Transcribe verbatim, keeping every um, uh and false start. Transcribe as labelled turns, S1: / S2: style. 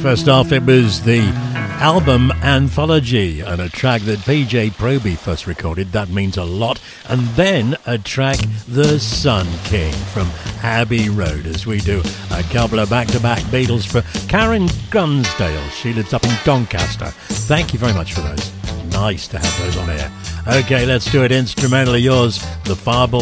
S1: First off, it was the album Anthology and a track that P J Proby first recorded, That Means a Lot, and then a track, The Sun King from Abbey Road, as we do a couple of back-to-back Beatles for Karen Gunsdale. She lives up in Doncaster. Thank you very much for those. Nice to have those on air. Okay, let's do it instrumentally yours, The Fireball